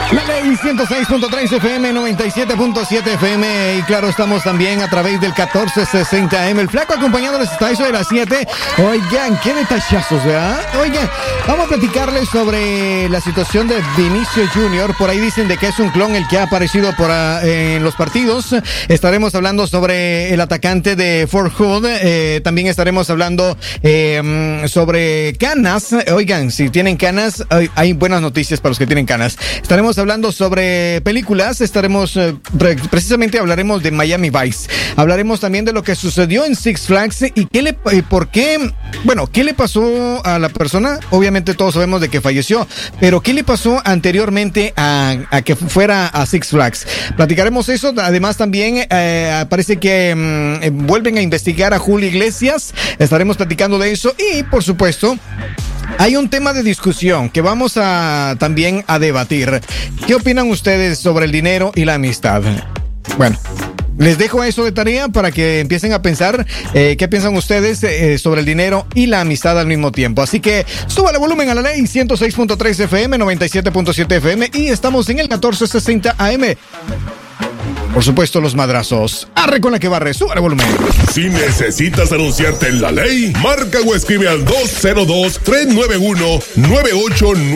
La Ley 106.3 FM, 97.7 FM y claro, estamos también a través del 1460M. El Flaco acompañándoles hasta eso de las 7. Oigan, qué detallazos, ¿verdad? Oigan, vamos a platicarles sobre la situación de Vinicius Junior. Por ahí dicen de que es un clon el que ha aparecido en los partidos. Estaremos hablando sobre el atacante de Fort Hood. También estaremos hablando sobre canas. Oigan, si tienen canas, hay buenas noticias para los que tienen canas. Estaremos hablando sobre películas, precisamente hablaremos de Miami Vice. Hablaremos también de lo que sucedió en Six Flags y qué le pasó a la persona. Obviamente todos sabemos de que falleció, pero qué le pasó anteriormente a que fuera a Six Flags. Platicaremos eso. Además también parece que vuelven a investigar a Julio Iglesias. Estaremos platicando de eso y por supuesto hay un tema de discusión que vamos también a debatir. ¿Qué opinan ustedes sobre el dinero y la amistad? Bueno, les dejo eso de tarea para que empiecen a pensar qué piensan ustedes sobre el dinero y la amistad al mismo tiempo. Así que suba el volumen a la Ley 106.3 FM, 97.7 FM y estamos en el 1460 AM. Por supuesto, los madrazos. Arre con la que barre, sube el volumen. Si necesitas anunciarte en la ley, marca o escribe al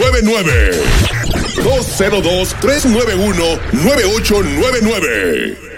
202-391-9899. 202-391-9899.